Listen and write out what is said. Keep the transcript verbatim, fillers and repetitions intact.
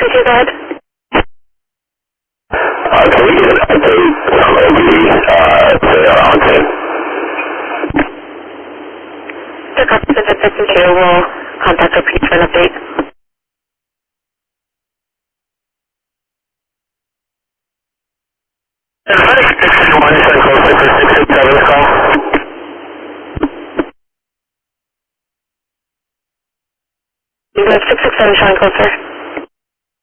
two, go ahead. Uh, can we get an update from O B, uh, say around ten? The customer at six two will contact O P for an update. six six one, send closer for six six seven call. You have six six seven, showing closer.